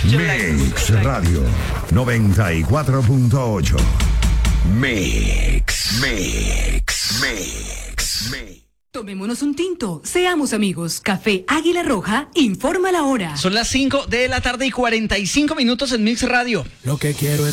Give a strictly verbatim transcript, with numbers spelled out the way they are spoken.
Mix Radio noventa y cuatro punto ocho. Mix, Mix, Mix, Mix. Tomémonos un tinto, seamos amigos. Café Águila Roja informa la hora. Son las cinco de la tarde y cuarenta y cinco minutos en Mix Radio. Lo que quiero es